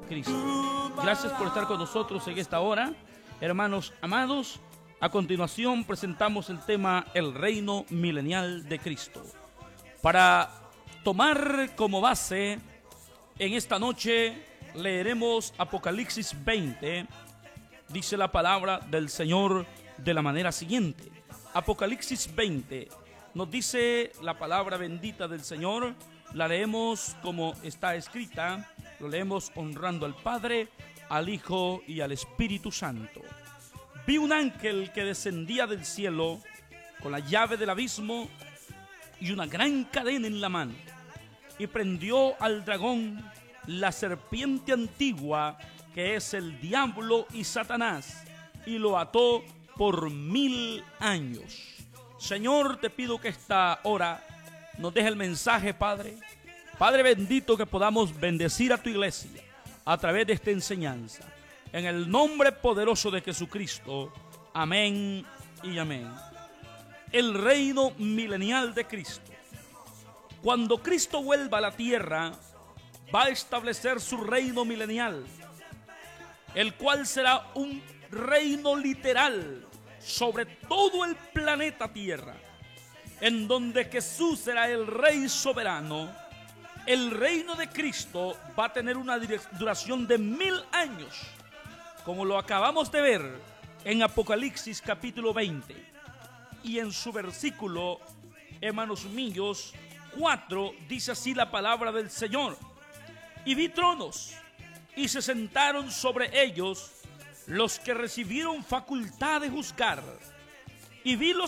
Cristo. Gracias por estar con nosotros en esta hora, hermanos amados. A continuación presentamos el tema El reino milenial de Cristo. Para tomar como base, en esta noche leeremos Apocalipsis 20. Dice la palabra del Señor de la manera siguiente. Apocalipsis 20 nos dice la palabra bendita del Señor. La leemos como está escrita. Lo leemos honrando al Padre, al Hijo y al Espíritu Santo. Vi un ángel que descendía del cielo con la llave del abismo y una gran cadena en la mano, y prendió al dragón, la serpiente antigua, que es el diablo y Satanás, y lo ató por 1000 años. Señor, te pido que esta hora nos deje el mensaje, Padre. Padre bendito, que podamos bendecir a tu iglesia a través de esta enseñanza. En el nombre poderoso de Jesucristo. Amén y amén. El reino milenial de Cristo. Cuando Cristo vuelva a la tierra, va a establecer su reino milenial, el cual será un reino literal sobre todo el planeta Tierra, en donde Jesús será el Rey soberano. El reino de Cristo va a tener una duración de 1000 años, como lo acabamos de ver en Apocalipsis capítulo 20. Y en su versículo, hermanos míos, 4, dice así la palabra del Señor. Y vi tronos, y se sentaron sobre ellos los que recibieron facultad de juzgar. Y vi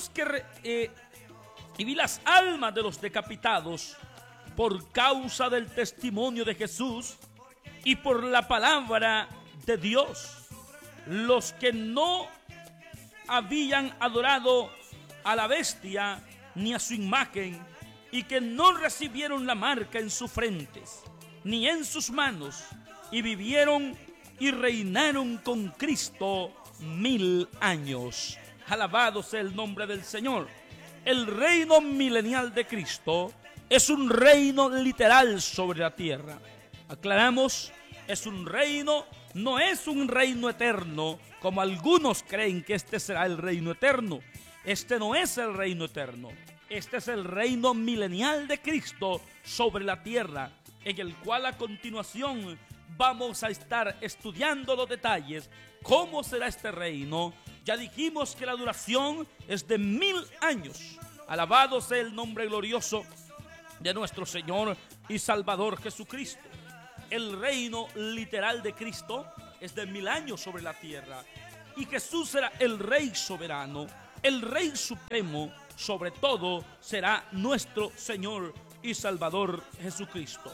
las almas de los decapitados por causa del testimonio de Jesús y por la palabra de Dios, los que no habían adorado a la bestia ni a su imagen, y que no recibieron la marca en sus frentes ni en sus manos, y vivieron y reinaron con Cristo 1000 años. Alabado sea el nombre del Señor. El reino milenial de Cristo es un reino literal sobre la tierra. Aclaramos, es un reino, no es un reino eterno, como algunos creen que este será el reino eterno. Este no es el reino eterno. Este es el reino milenial de Cristo sobre la tierra, en el cual a continuación vamos a estar estudiando los detalles. ¿Cómo será este reino? Ya dijimos que la duración es de 1000 años. Alabado sea el nombre glorioso de nuestro Señor y Salvador Jesucristo. El reino literal de Cristo es de 1000 años sobre la tierra, y Jesús será el Rey soberano, el Rey supremo. Sobre todo será nuestro Señor y Salvador Jesucristo.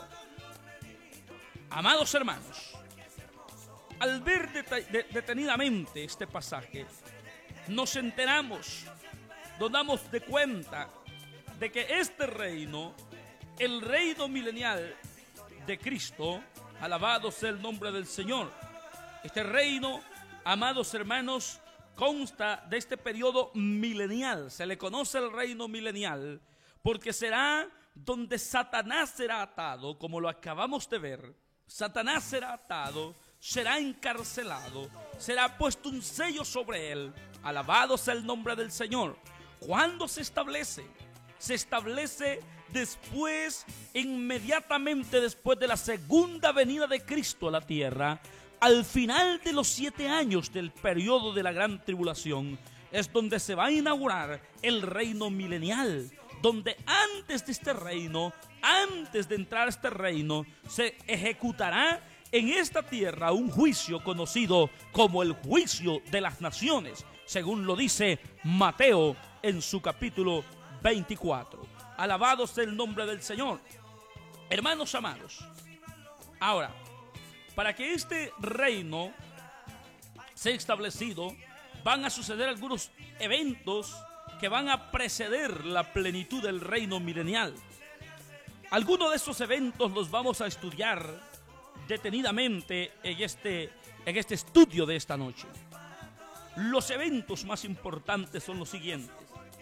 Amados hermanos, al ver detenidamente este pasaje, nos enteramos, nos damos de cuenta de que este reino, el reino milenial de Cristo, alabado sea el nombre del Señor, este reino, amados hermanos, consta de este periodo milenial. Se le conoce el reino milenial porque será donde Satanás será atado, como lo acabamos de ver. Satanás será atado, será encarcelado, será puesto un sello sobre él. Alabado sea el nombre del Señor. ¿Cuándo se establece? Se establece después, inmediatamente después de la segunda venida de Cristo a la tierra. Al final de los 7 años del periodo de la gran tribulación es donde se va a inaugurar el reino milenial, donde antes de este reino, antes de entrar a este reino, se ejecutará en esta tierra un juicio conocido como el juicio de las naciones, según lo dice Mateo en su capítulo 24. Alabado sea el nombre del Señor. Hermanos amados, ahora, para que este reino sea establecido, van a suceder algunos eventos que van a preceder la plenitud del reino milenial. Algunos de esos eventos los vamos a estudiar detenidamente en este estudio de esta noche. Los eventos más importantes son los siguientes.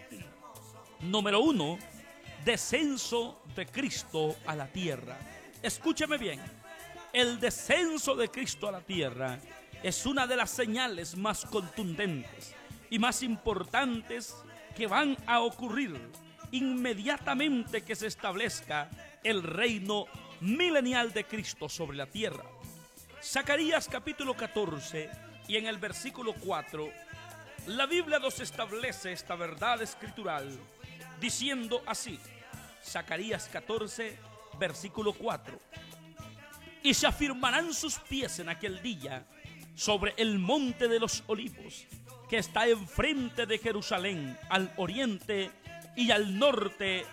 Número 1, descenso de Cristo a la tierra. Escúcheme bien. el descenso de Cristo a la tierra es una de las señales más contundentes y más importantes que van a ocurrir inmediatamente que se establezca el reino milenial de Cristo sobre la tierra. Zacarías capítulo 14 y en el versículo 4, la Biblia nos establece esta verdad escritural diciendo así, Zacarías 14, versículo 4. Y se afirmarán sus pies en aquel día sobre el monte de los olivos, que está enfrente de Jerusalén, al oriente y al norte.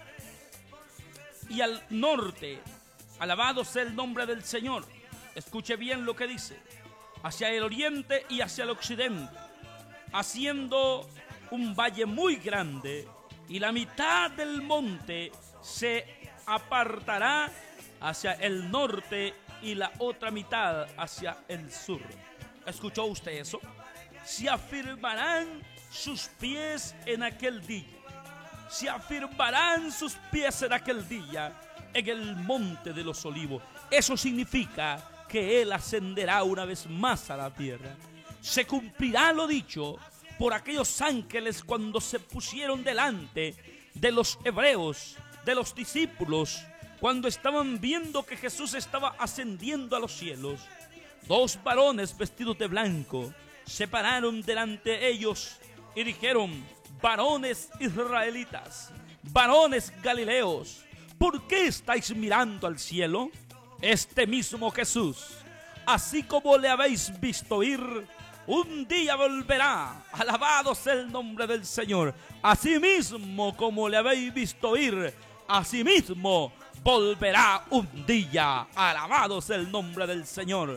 Alabado sea el nombre del Señor. Escuche bien lo que dice. Hacia el oriente y hacia el occidente, haciendo un valle muy grande, y la mitad del monte se apartará hacia el norte y la otra mitad hacia el sur. ¿Escuchó usted eso? Se afirmarán sus pies en aquel día. Se afirmarán sus pies en aquel día en el monte de los olivos. Eso significa que Él ascenderá una vez más a la tierra. Se cumplirá lo dicho por aquellos ángeles cuando se pusieron delante de los hebreos, de los discípulos, cuando estaban viendo que Jesús estaba ascendiendo a los cielos. Dos varones vestidos de blanco se pararon delante de ellos y dijeron: varones israelitas, varones galileos, ¿por qué estáis mirando al cielo? Este mismo Jesús, así como le habéis visto ir, un día volverá. Alabado sea el nombre del Señor. Así mismo como le habéis visto ir, así mismo volverá un día. Alabado sea el nombre del Señor.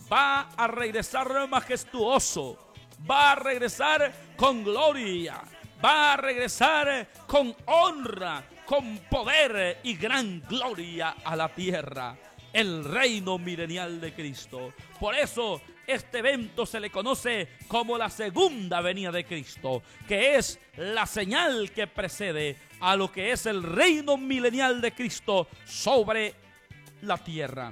Va a regresar majestuoso, va a regresar con gloria, va a regresar con honra, con poder y gran gloria a la tierra. El reino milenial de Cristo. Por eso este evento se le conoce como la segunda venida de Cristo, que es la señal que precede a lo que es el reino milenial de Cristo sobre la tierra.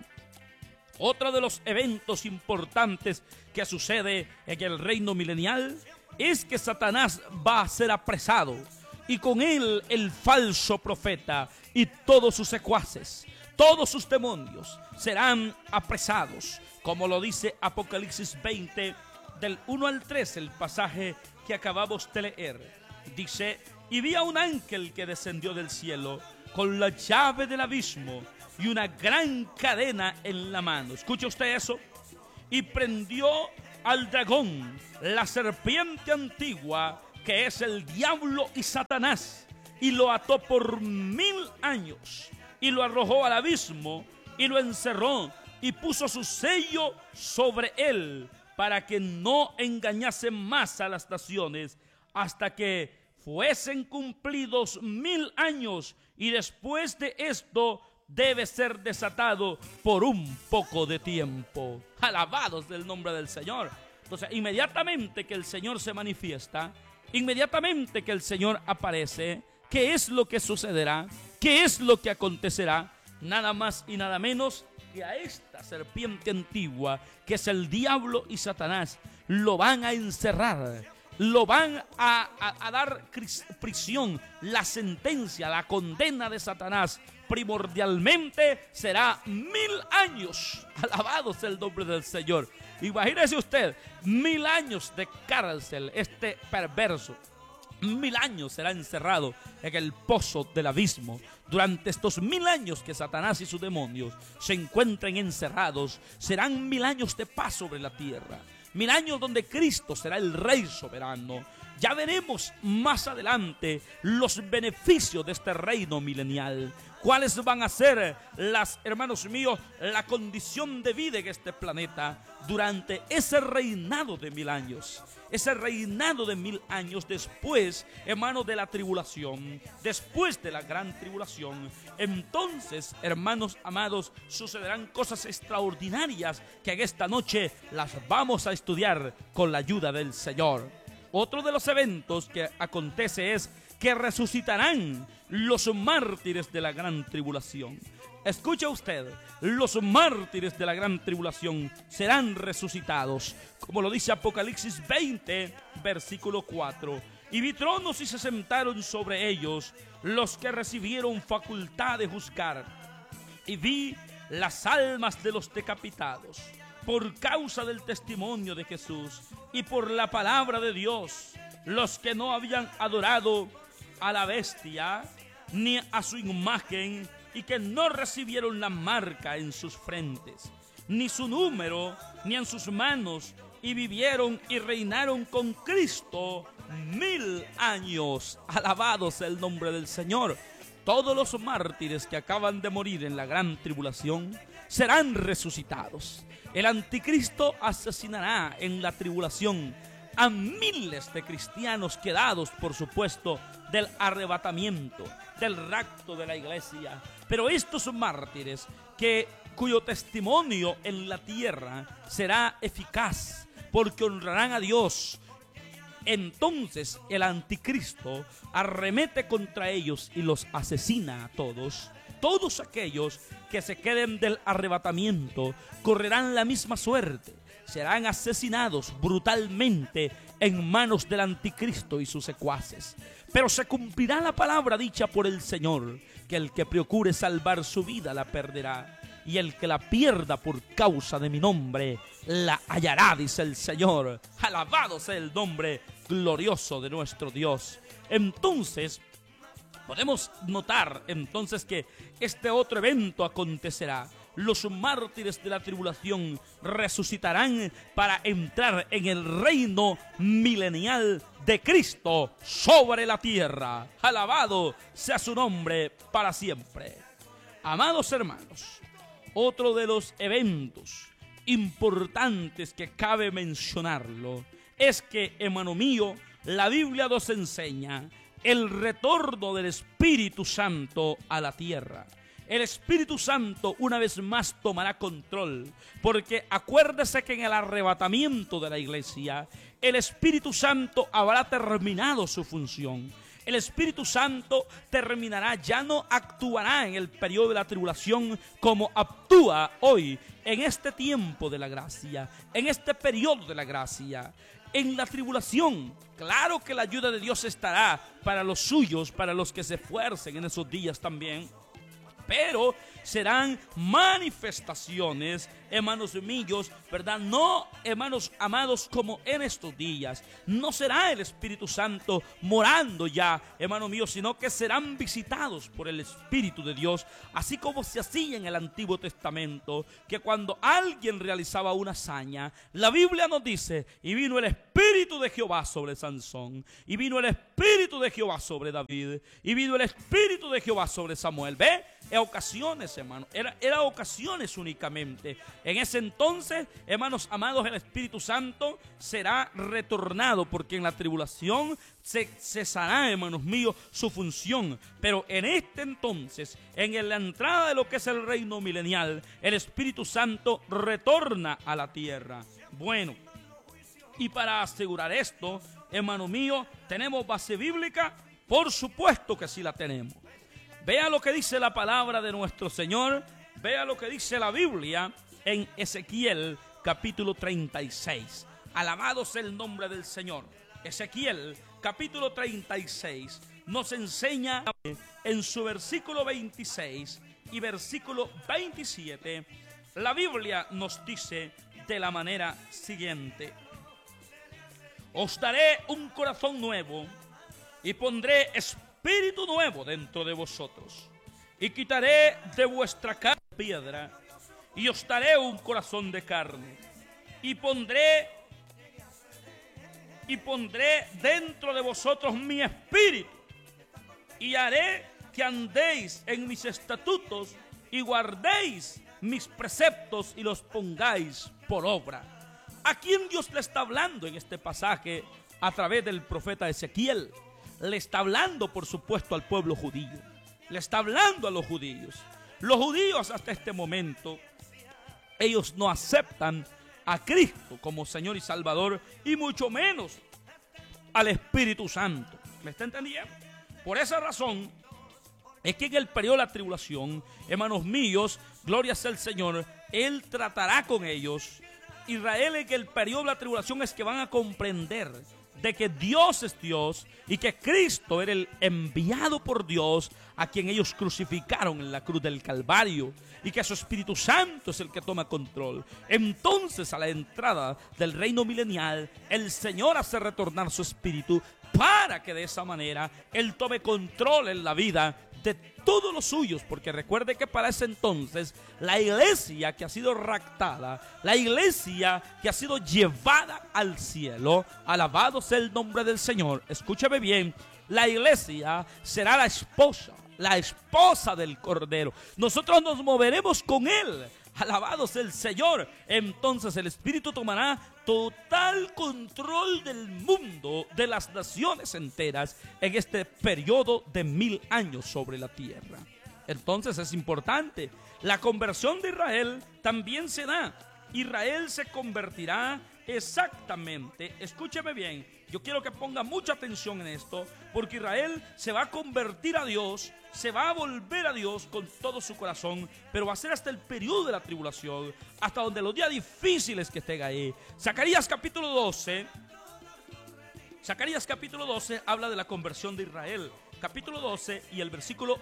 Otro de los eventos importantes que sucede en el reino milenial es que Satanás va a ser apresado, y con él el falso profeta y todos sus secuaces. Todos sus demonios serán apresados, como lo dice Apocalipsis 20, del 1 al 3, el pasaje que acabamos de leer. Dice: y vi a un ángel que descendió del cielo con la llave del abismo y una gran cadena en la mano. ¿Escucha usted eso? Y prendió al dragón, la serpiente antigua, que es el diablo y Satanás, y lo ató por 1000 años. Y lo arrojó al abismo y lo encerró y puso su sello sobre él para que no engañase más a las naciones hasta que fuesen cumplidos 1000 años, y después de esto debe ser desatado por un poco de tiempo. Alabados del nombre del Señor. Entonces, inmediatamente que el Señor se manifiesta, inmediatamente que el Señor aparece, ¿qué es lo que sucederá? ¿Qué es lo que acontecerá? Nada más y nada menos que a esta serpiente antigua, que es el diablo y Satanás, lo van a encerrar, lo van a dar prisión. La sentencia, la condena de Satanás primordialmente será 1000 años. Alabado sea el nombre del Señor. Imagínese usted, 1000 años de cárcel, este perverso. 1000 años será encerrado en el pozo del abismo. Durante estos 1000 años que Satanás y sus demonios se encuentren encerrados, serán 1000 años de paz sobre la tierra. 1000 años donde Cristo será el Rey soberano. Ya veremos más adelante los beneficios de este reino milenial. ¿Cuáles van a ser hermanos míos, la condición de vida en este planeta durante ese reinado de 1000 años? Ese reinado de 1000 años después, hermanos, de la tribulación, después de la gran tribulación. Entonces, hermanos amados, sucederán cosas extraordinarias que en esta noche las vamos a estudiar con la ayuda del Señor. Otro de los eventos que acontece es que resucitarán los mártires de la gran tribulación. Escucha usted, los mártires de la gran tribulación serán resucitados, como lo dice Apocalipsis 20, versículo 4. Y vi tronos y se sentaron sobre ellos los que recibieron facultad de juzgar. Y vi las almas de los decapitados por causa del testimonio de Jesús y por la palabra de Dios, los que no habían adorado a la bestia ni a su imagen, y que no recibieron la marca en sus frentes, ni su número, ni en sus manos, y vivieron y reinaron con Cristo 1000 años. Alabado sea el nombre del Señor. Todos los mártires que acaban de morir en la gran tribulación serán resucitados. El anticristo asesinará en la tribulación a miles de cristianos quedados, por supuesto, del arrebatamiento, del rapto de la iglesia. Pero estos mártires, cuyo testimonio en la tierra será eficaz, porque honrarán a Dios, entonces el anticristo arremete contra ellos y los asesina a todos. Todos aquellos que se queden del arrebatamiento correrán la misma suerte. Serán asesinados brutalmente en manos del anticristo y sus secuaces. Pero se cumplirá la palabra dicha por el Señor, que el que procure salvar su vida la perderá, y el que la pierda por causa de mi nombre la hallará, dice el Señor. Alabado sea el nombre glorioso de nuestro Dios. Entonces podemos notar que este otro evento acontecerá. Los mártires de la tribulación resucitarán para entrar en el reino milenial de Cristo sobre la tierra. Alabado sea su nombre para siempre. Amados hermanos, otro de los eventos importantes que cabe mencionarlo es que, hermano mío, la Biblia nos enseña el retorno del Espíritu Santo a la tierra. El Espíritu Santo una vez más tomará control, porque acuérdese que en el arrebatamiento de la iglesia, el Espíritu Santo habrá terminado su función. El Espíritu Santo terminará, ya no actuará en el periodo de la tribulación como actúa hoy, en este tiempo de la gracia, en este periodo de la gracia. En la tribulación, claro que la ayuda de Dios estará para los suyos, para los que se esfuercen en esos días también. Pero serán manifestaciones, hermanos míos, ¿verdad? No, hermanos amados, como en estos días. No será el Espíritu Santo morando ya, hermano mío, sino que serán visitados por el Espíritu de Dios, así como se hacía en el Antiguo Testamento, que cuando alguien realizaba una hazaña, la Biblia nos dice, y vino el Espíritu de Jehová sobre Sansón, y vino el Espíritu de Jehová sobre David, y vino el Espíritu de Jehová sobre Samuel. ¿Ve? En ocasiones, hermanos, era ocasiones únicamente. En ese entonces, hermanos amados, el Espíritu Santo será retornado, porque en la tribulación cesará, hermanos míos, su función. Pero en este entonces, en la entrada de lo que es el reino milenial, el Espíritu Santo retorna a la tierra. Bueno, y para asegurar esto, hermano mío, ¿tenemos base bíblica? Por supuesto que sí la tenemos. Vea lo que dice la palabra de nuestro Señor, vea lo que dice la Biblia en Ezequiel capítulo 36. Alabado sea el nombre del Señor. Ezequiel capítulo 36 nos enseña en su versículo 26 y versículo 27. La Biblia nos dice de la manera siguiente: os daré un corazón nuevo y pondré espíritu nuevo dentro de vosotros, y quitaré de vuestra carne piedra, y os daré un corazón de carne, y pondré dentro de vosotros mi espíritu, y haré que andéis en mis estatutos y guardéis mis preceptos y los pongáis por obra. ¿A quién Dios le está hablando en este pasaje a través del profeta Ezequiel? Le está hablando, por supuesto, al pueblo judío. Le está hablando a los judíos. Los judíos hasta este momento, ellos no aceptan a Cristo como Señor y Salvador, y mucho menos al Espíritu Santo. ¿Me está entendiendo? Por esa razón es que en el periodo de la tribulación, hermanos míos, gloria sea el Señor, Él tratará con ellos. Israel en el periodo de la tribulación es que van a comprender de que Dios es Dios y que Cristo era el enviado por Dios a quien ellos crucificaron en la cruz del Calvario y que su Espíritu Santo es el que toma control. Entonces, a la entrada del reino milenial, el Señor hace retornar su Espíritu para que de esa manera Él tome control en la vida de todos los suyos, porque recuerde que para ese entonces la iglesia que ha sido raptada, la iglesia que ha sido llevada al cielo, alabado sea el nombre del Señor, escúcheme bien, la iglesia será la esposa del Cordero. Nosotros nos moveremos con Él. Alabado sea el Señor. Entonces el Espíritu tomará total control del mundo, de las naciones enteras, en este periodo de 1000 años sobre la tierra. Entonces es importante. La conversión de Israel también se da. Israel se convertirá exactamente, escúcheme bien, yo quiero que ponga mucha atención en esto, porque Israel se va a convertir a Dios, se va a volver a Dios con todo su corazón, pero va a ser hasta el periodo de la tribulación, hasta donde los días difíciles que estén ahí. Zacarías capítulo 12 habla de la conversión de Israel. Capítulo 12 y el versículo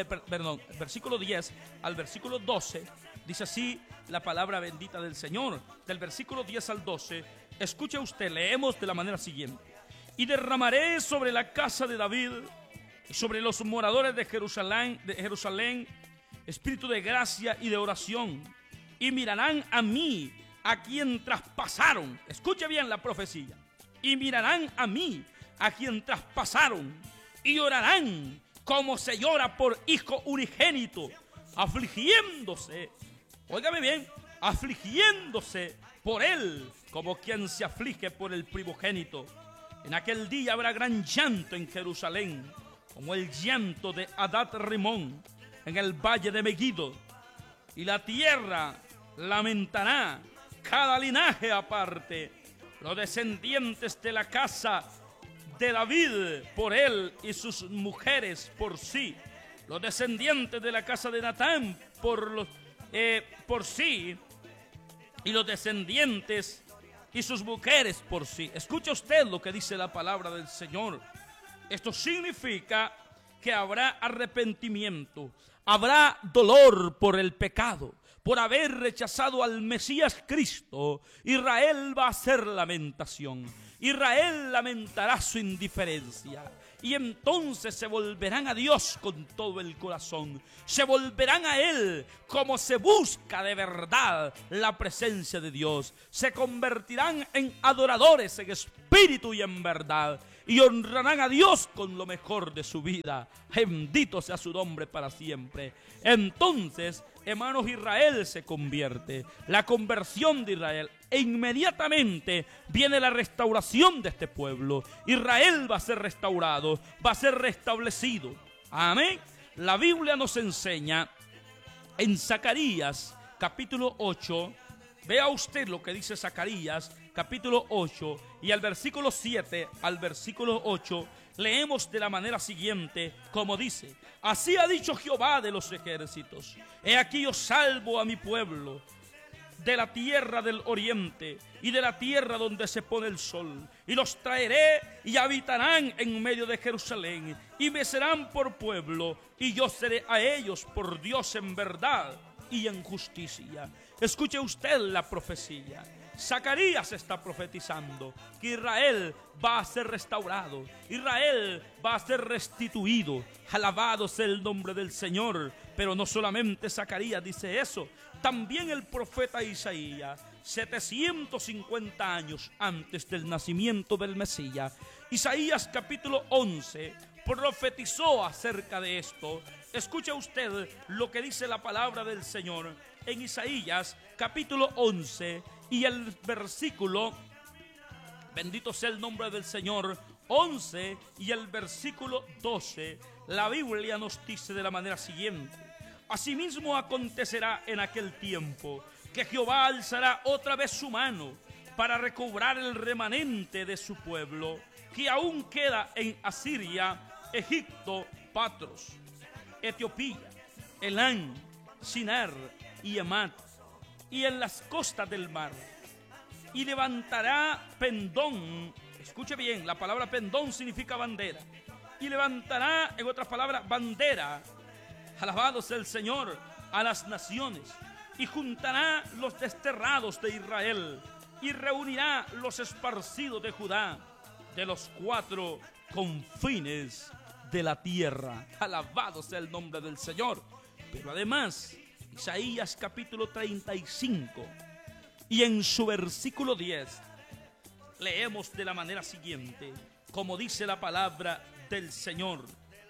10 al versículo 12 dice así la palabra bendita del Señor. Del versículo 10 al 12, escuche usted, leemos de la manera siguiente: y derramaré sobre la casa de David y sobre los moradores de Jerusalén espíritu de gracia y de oración, y mirarán a mí, a quien traspasaron. Escuche bien la profecía. Y mirarán a mí, a quien traspasaron, y llorarán como se llora por hijo unigénito, afligiéndose, óigame bien, afligiéndose por él, como quien se aflige por el primogénito. En aquel día habrá gran llanto en Jerusalén, como el llanto de Adad Rimón en el valle de Megiddo, y la tierra lamentará cada linaje aparte, los descendientes de la casa de David por él y sus mujeres por sí, los descendientes de la casa de Natán por sí, y los descendientes y sus mujeres por sí. Escucha usted lo que dice la palabra del Señor. Esto significa que habrá arrepentimiento, habrá dolor por el pecado, por haber rechazado al Mesías Cristo. Israel va a hacer lamentación. Israel lamentará su indiferencia. Y entonces se volverán a Dios con todo el corazón. Se volverán a Él como se busca de verdad la presencia de Dios. Se convertirán en adoradores en espíritu y en verdad. Y honrarán a Dios con lo mejor de su vida. Bendito sea su nombre para siempre. Entonces, hermanos, Israel se convierte. La conversión de Israel. E inmediatamente viene la restauración de este pueblo. Israel va a ser restaurado, va a ser restablecido. Amén. La Biblia nos enseña en Zacarías capítulo 8. Vea usted lo que dice Zacarías capítulo 8 y al versículo 7 al versículo 8 leemos de la manera siguiente, como dice: así ha dicho Jehová de los ejércitos, he aquí yo salvo a mi pueblo de la tierra del oriente y de la tierra donde se pone el sol, y los traeré y habitarán en medio de Jerusalén, y me serán por pueblo, y yo seré a ellos por Dios en verdad y en justicia. Escuche usted la profecía. Zacarías está profetizando que Israel va a ser restaurado, Israel va a ser restituido. Alabado sea el nombre del Señor. Pero no solamente Zacarías dice eso, también el profeta Isaías, 750 años antes del nacimiento del Mesías, Isaías capítulo 11 profetizó acerca de esto. Escuche usted lo que dice la palabra del Señor en Isaías capítulo 11 y el versículo, bendito sea el nombre del Señor, 11 y el versículo 12. La Biblia nos dice de la manera siguiente: asimismo acontecerá en aquel tiempo que Jehová alzará otra vez su mano para recobrar el remanente de su pueblo que aún queda en Asiria, Egipto, Patros, Etiopía, Elán, Sinar y Emat, y en las costas del mar. Y levantará pendón. Escuche bien, la palabra pendón significa bandera. Y levantará, en otras palabras, bandera, alabado sea el Señor, a las naciones. Y juntará los desterrados de Israel, y reunirá los esparcidos de Judá, de los 4 confines de la tierra. Alabado sea el nombre del Señor. Pero además, Isaías capítulo 35, y en su versículo 10, leemos de la manera siguiente, como dice la palabra del Señor: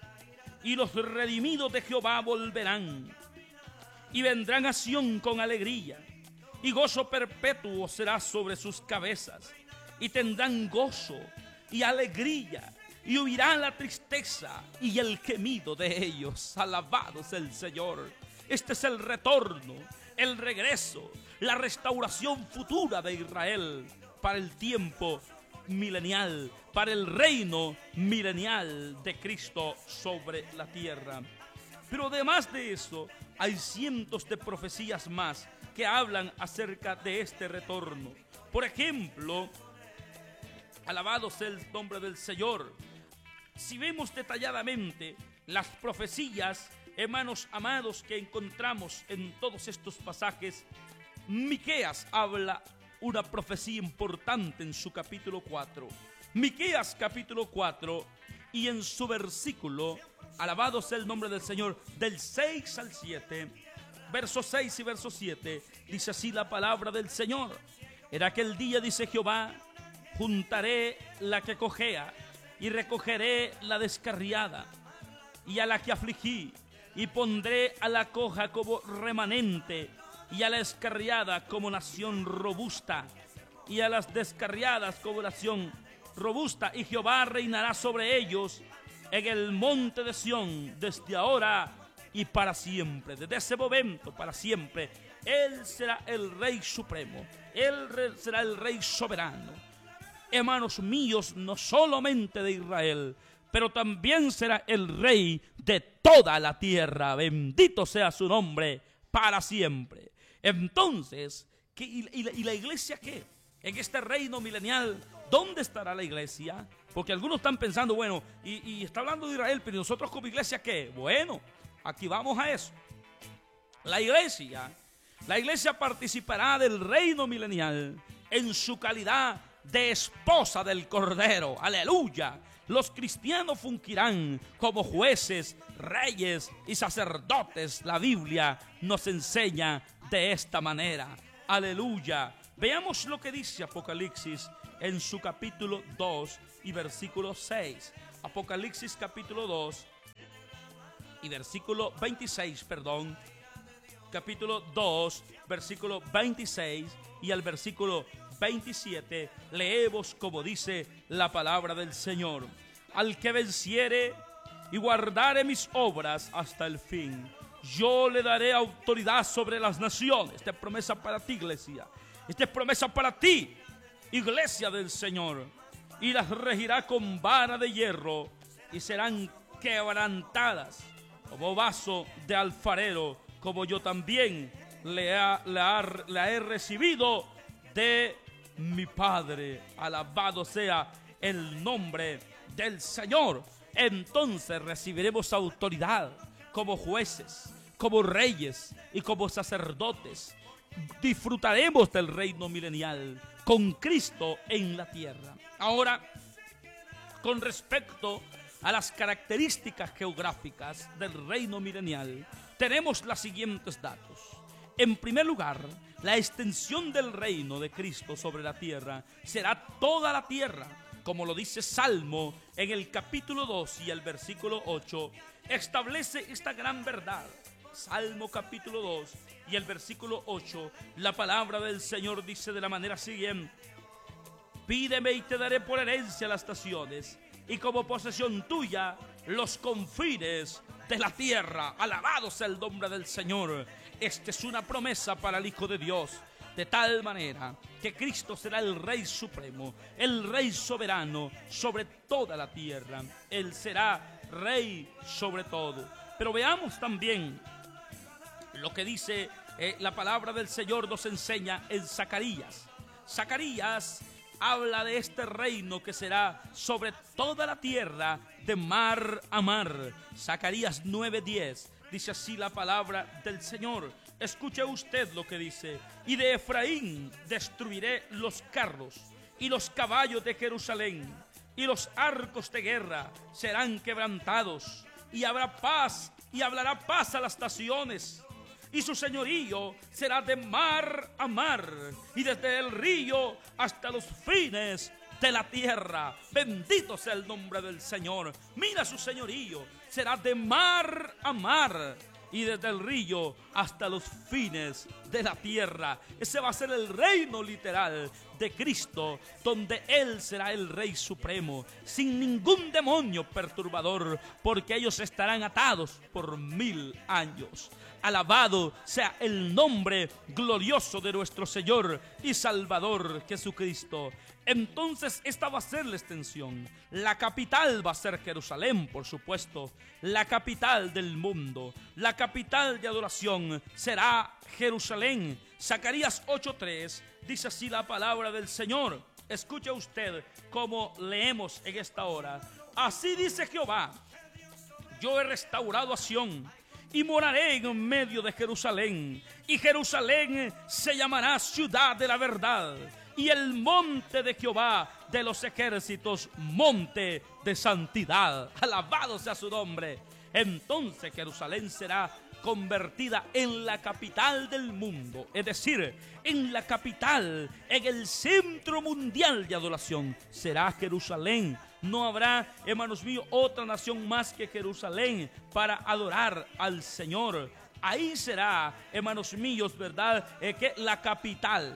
y los redimidos de Jehová volverán, y vendrán a Sión con alegría, y gozo perpetuo será sobre sus cabezas, y tendrán gozo y alegría, y huirá la tristeza y el gemido de ellos. Alabado sea el Señor. Este es el retorno, el regreso, la restauración futura de Israel para el tiempo milenial, para el reino milenial de Cristo sobre la tierra. Pero además de eso, hay cientos de profecías más que hablan acerca de este retorno. Por ejemplo, alabado sea el nombre del Señor. Si vemos detalladamente las profecías, hermanos amados, que encontramos en todos estos pasajes, Miqueas habla una profecía importante en su capítulo 4. Miqueas capítulo 4, y en su versículo, alabado sea el nombre del Señor, del 6 al 7, versos 6 y verso 7, dice así la palabra del Señor: en aquel día, dice Jehová, juntaré la que cojea, y recogeré la descarriada, y a la que afligí, y pondré a la coja como remanente, y a la descarriada como nación robusta, y a las descarriadas como nación robusta, y Jehová reinará sobre ellos en el monte de Sión, desde ahora y para siempre. Desde ese momento para siempre, Él será el Rey Supremo, Él será el Rey Soberano, hermanos míos, no solamente de Israel, pero también será el Rey de toda la tierra. Bendito sea su nombre para siempre. Entonces, ¿y la iglesia qué? En este reino milenial, ¿dónde estará la iglesia? Porque algunos están pensando, bueno, y está hablando de Israel, pero nosotros como iglesia ¿qué? Bueno, aquí vamos a eso. La iglesia participará del reino milenial en su calidad de esposa del Cordero. Aleluya. Los cristianos fungirán como jueces, reyes y sacerdotes. La Biblia nos enseña de esta manera. Aleluya. Veamos lo que dice Apocalipsis en su capítulo 2 y versículo 6. Apocalipsis capítulo 2 y versículo 26, capítulo 2, versículo 26 y al versículo 27, leemos como dice la palabra del Señor: al que venciere y guardare mis obras hasta el fin, yo le daré autoridad sobre las naciones. Esta es promesa para ti, iglesia. Esta es promesa para ti, iglesia del Señor. Y las regirá con vara de hierro, y serán quebrantadas como vaso de alfarero, como yo también la he recibido de mi Padre. Alabado sea el nombre del Señor. Entonces recibiremos autoridad como jueces, como reyes y como sacerdotes. Disfrutaremos del reino milenial con Cristo en la tierra. Ahora, con respecto a las características geográficas del reino milenial, tenemos los siguientes datos. En primer lugar, la extensión del reino de Cristo sobre la tierra será toda la tierra, como lo dice Salmo en el capítulo 2 y el versículo 8, establece esta gran verdad. Salmo capítulo 2 y el versículo 8, la palabra del Señor dice de la manera siguiente: pídeme y te daré por herencia las naciones, y como posesión tuya los confines de la tierra. Alabado sea el nombre del Señor. Esta es una promesa para el Hijo de Dios, de tal manera que Cristo será el Rey Supremo, el Rey Soberano sobre toda la tierra. Él será Rey sobre todo. Pero veamos también lo que dice la palabra del Señor, nos enseña en Zacarías. Zacarías habla de este reino que será sobre toda la tierra de mar a mar. Zacarías 9:10 dice así la palabra del Señor. Escuche usted lo que dice: y de Efraín destruiré los carros y los caballos de Jerusalén, y los arcos de guerra serán quebrantados, y habrá paz, y hablará paz a las naciones. Y su señorío será de mar a mar, y desde el río hasta los fines de la tierra. Bendito sea el nombre del Señor. Mira, su señorío será de mar a mar, y desde el río hasta los fines de la tierra. Ese va a ser el reino literal de Cristo, donde Él será el Rey Supremo, sin ningún demonio perturbador, porque ellos estarán atados por 1000 años. Alabado sea el nombre glorioso de nuestro Señor y Salvador Jesucristo. Entonces esta va a ser la extensión. La capital va a ser Jerusalén, por supuesto. La capital del mundo, la capital de adoración será Jerusalén. Zacarías 8:3 dice así la palabra del Señor. Escuche usted cómo leemos en esta hora. Así dice Jehová: yo he restaurado a Sión y moraré en medio de Jerusalén, y Jerusalén se llamará ciudad de la verdad, y el monte de Jehová de los ejércitos, monte de santidad. Alabado sea su nombre. Entonces Jerusalén será convertida en la capital del mundo, es decir, en la capital, en el centro mundial de adoración, será Jerusalén. No habrá, hermanos míos, otra nación más que Jerusalén para adorar al Señor. Ahí será, hermanos míos, ¿verdad? Que la capital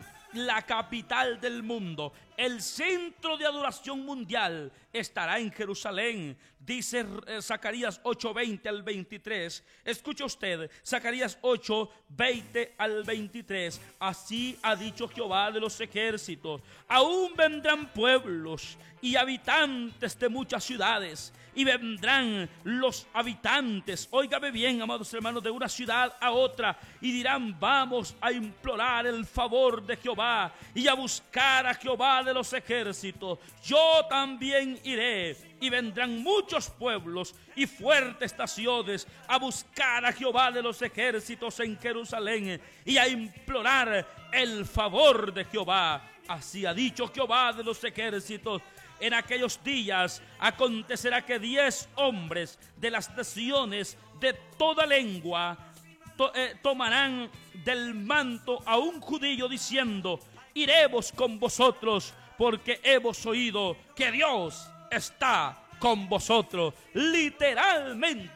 del mundo, el centro de adoración mundial estará en Jerusalén. Dice Zacarías 8:20 al 23. Escuche usted, Zacarías 8:20 al 23. Así ha dicho Jehová de los ejércitos: aún vendrán pueblos y habitantes de muchas ciudades, y vendrán los habitantes, óigame bien, amados hermanos, de una ciudad a otra, y dirán: vamos a implorar el favor de Jehová y a buscar a Jehová de los ejércitos. Yo también iré, y vendrán muchos pueblos y fuertes naciones a buscar a Jehová de los ejércitos en Jerusalén, y a implorar el favor de Jehová. Así ha dicho Jehová de los ejércitos: en aquellos días acontecerá que 10 hombres de las naciones de toda lengua tomarán del manto a un judío, diciendo: iremos con vosotros, porque hemos oído que Dios está con vosotros. Literalmente